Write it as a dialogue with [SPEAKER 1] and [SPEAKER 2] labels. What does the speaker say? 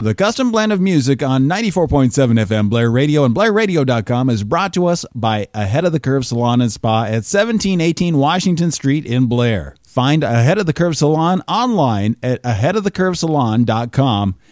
[SPEAKER 1] The custom blend of music on 94.7 FM Blair Radio and BlairRadio.com is brought to us by Ahead of the Curve Salon and Spa at 1718 Washington Street in Blair. Find Ahead of the Curve Salon online at aheadofthecurvesalon.com